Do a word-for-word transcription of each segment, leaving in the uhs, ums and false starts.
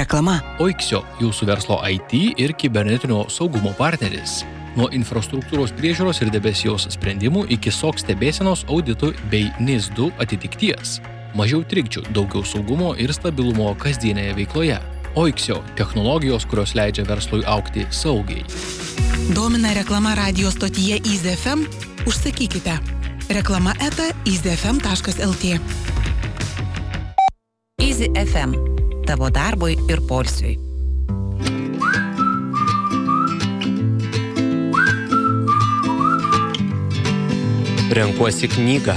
Reklama. Oiksio, jūsų verslo I T ir kibernetinio saugumo partneris. Nuo infrastruktūros priežiūros ir debesijos sprendimų iki S O C stebėsenos auditų bei N I S du atitikties. Mažiau trikdžių, daugiau saugumo ir stabilumo kasdienėje veikloje. Oiksio – technologijos, kurios leidžia verslui augti saugiai. Domina reklama radio stotyje Easy F M? Užsakykite. Reklama eta easy f m taškas l t. Easy F M. Tavo darbui ir poilsiui. Renkuosi knygą.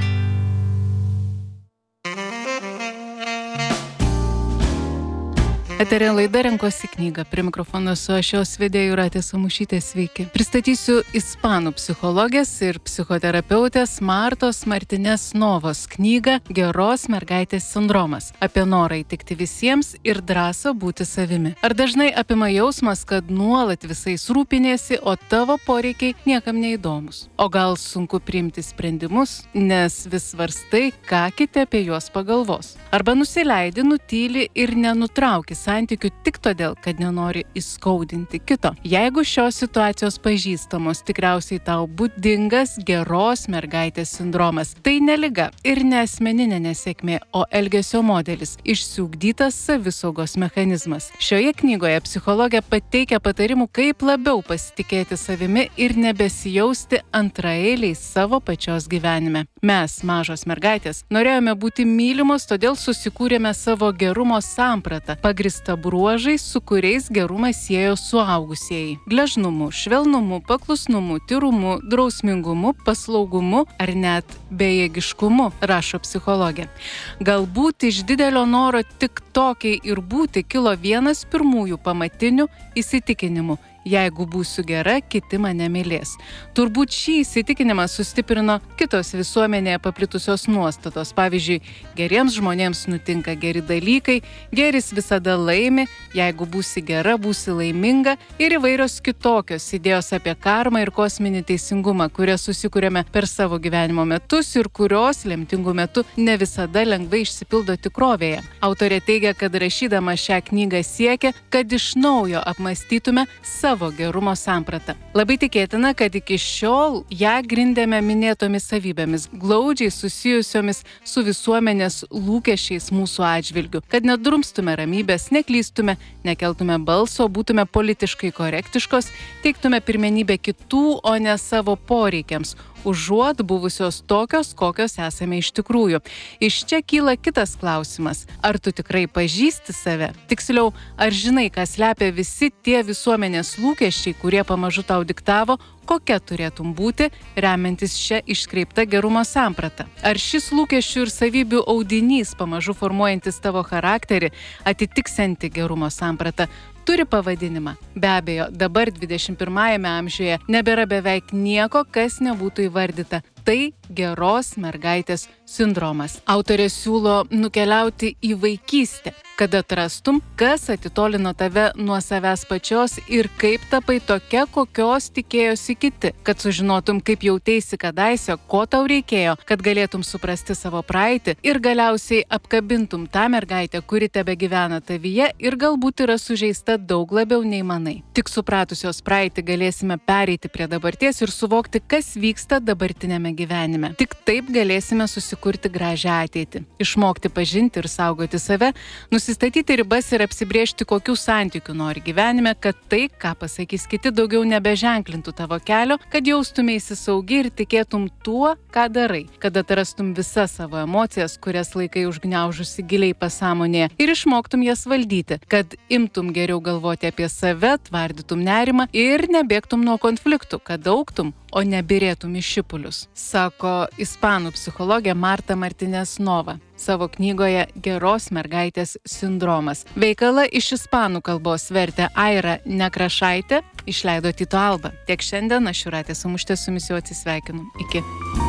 Eterė laida Renkuosi knygą. Prie mikrofono su aš jos vedėja Jūratė Samušytė, sveiki. Pristatysiu ispanų psichologės ir psichoterapeutės Martos Martinės Novos knygą Geros mergaitės sindromas. Apie norą įtikti visiems ir drąsą būti savimi. Ar dažnai apima jausmas, kad nuolat visais rūpinėsi, o tavo poreikiai niekam neįdomus? O gal sunku priimti sprendimus, nes vis svarstai, ką kiti apie juos pagalvos? Arba nusileidi, nutyli ir nenutrauki santykių tik todėl, kad nenori įskaudinti kito. Jeigu šios situacijos pažįstamos, tikriausiai tau būdingas geros mergaitės sindromas. Tai ne liga ir ne asmeninė nesėkmė, o elgesio modelis, išsiugdytas savisaugos mechanizmas. Šioje knygoje psichologė pateikia patarimų, kaip labiau pasitikėti savimi ir nebesijausti antraeiliais savo pačios gyvenime. Mes, mažos mergaitės, norėjome būti mylimos, todėl susikūrėme savo gerumo sampratą, pagrįstą bruožais, su kuriais gerumą siejo suaugusieji. Gležnumu, švelnumu, paklusnumu, tyrumu, drausmingumu, paslaugumu ar net bejėgiškumu, rašo psichologė. Galbūt iš didelio noro tik tokiai ir būti kilo vienas pirmųjų pamatinių įsitikinimų. Jeigu būsiu gera, kiti mane mylės. Turbūt šį įsitikinimą sustiprino kitos visuomenėje paplitusios nuostatos. Pavyzdžiui, geriems žmonėms nutinka geri dalykai, geris visada laimi, jeigu būsi gera, būsi laiminga ir įvairios kitokios idėjos apie karmą ir kosminį teisingumą, kurias susikūrėme per savo gyvenimo metus ir kurios lemtingų metų ne visada lengvai išsipildo tikrovėje. Autorė teigia, kad rašydama šią knygą siekia, kad iš naujo apmąstytume savo gerumo sampratą. Labai tikėtina, kad iki šiol ją grindėme minėtomis savybėmis, glaudžiai susijusiomis su visuomenės lūkesčiais mūsų atžvilgiu, kad nedrumstume ramybės, neklystume, nekeltume balso, būtume politiškai korektiškos, teiktume pirmenybę kitų, o ne savo poreikiams, užuot buvusios tokios, kokios esame iš tikrųjų. Iš čia kyla kitas klausimas. Ar tu tikrai pažįsti save? Tiksliau, ar žinai, ką slepia visi tie visuomenės lūkesčiai, kurie pamažu tau diktavo, kokia turėtum būti, remiantis šią iškreiptą gerumo sampratą? Ar šis lūkesčių ir savybių audinys, pamažu formuojantis tavo charakterį, atitiksianti gerumo sampratą, turi pavadinimą? Be abejo, dabar dvidešimt pirmajame amžiuje nebėra beveik nieko, kas nebūtų įvardyta. Tai geros mergaitės sindromas. Autorė siūlo nukeliauti į vaikystę, kad atrastum, kas atitolino tave nuo savęs pačios ir kaip tapai tokia, kokios tikėjosi kiti, kad sužinotum, kaip jauteisi kadaise, ko tau reikėjo, kad galėtum suprasti savo praeitį ir galiausiai apkabintum tą mergaitę, kuri tebe gyvena tavyje ir galbūt yra sužeista daug labiau nei manai. Tik supratusios praeitį galėsime pereiti prie dabarties ir suvokti, kas vyksta dabartinėme gyvenime. Tik taip galėsime susikurti gražią ateitį, išmokti pažinti ir saugoti save, nusistatyti ribas ir apsibrėžti, kokių santykių nori gyvenime, kad tai, ką pasakys kiti, daugiau nebeženklintų tavo kelio, kad jaustumėsi saugi ir tikėtum tuo, ką darai, kad atrastum visas savo emocijas, kurias laikai užgniaužusi giliai pasąmonėje ir išmoktum jas valdyti, kad imtum geriau galvoti apie save, tvardytum nerimą ir nebėgtum nuo konfliktų, kad augtum, o nebirėtum į šipulius, sako ispanų psichologė Marta Martinės Nova savo knygoje Geros mergaitės sindromas. Veikalą iš ispanų kalbos vertė Aira Nekrašaitė, išleido Tyto Alba. Tiek šiandien, aš Jūratė Samušytė su jumis jau atsisveikinu. Iki.